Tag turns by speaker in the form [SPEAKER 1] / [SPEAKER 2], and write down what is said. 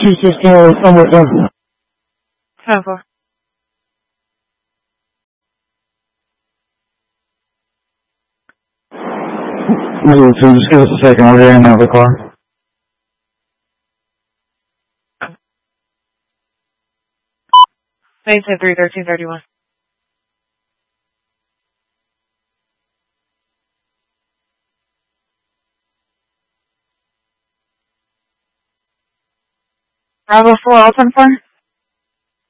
[SPEAKER 1] 216 somewhere there.
[SPEAKER 2] 10-4.
[SPEAKER 1] Just give us a second. We're getting out of the car.
[SPEAKER 2] Maintain 31331. Bravo 4, all 10-4.